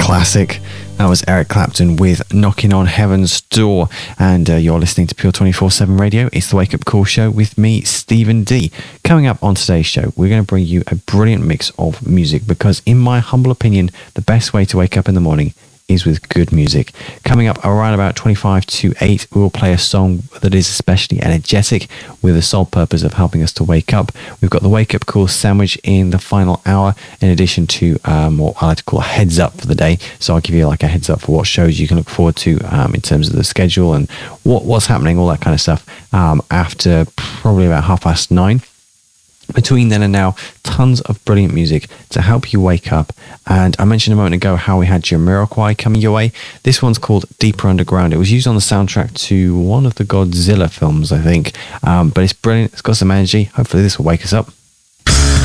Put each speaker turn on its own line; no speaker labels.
classic. That was Eric Clapton with Knocking on Heaven's Door, and you're listening to Pure 24/7 Radio. It's the Wake Up Call show with me, Stephen D. Coming up on today's show, we're going to bring you a brilliant mix of music because, in my humble opinion, the best way to wake up in the morning is with good music. Coming up around about 25 to 8, we will play a song that is especially energetic with the sole purpose of helping us to wake up. We've got the Wake Up Call sandwich in the final hour, in addition to what I like to call a heads up for the day. So I'll give you like a heads up for what shows you can look forward to in terms of the schedule and what's happening, all that kind of stuff, after probably about 9:30. Between then and now, tons of brilliant music to help you wake up. And I mentioned a moment ago how we had Jamiroquai coming your way. This one's called Deeper Underground. It was used on the soundtrack to one of the Godzilla films, I think. But it's brilliant. It's got some energy. Hopefully this will wake us up.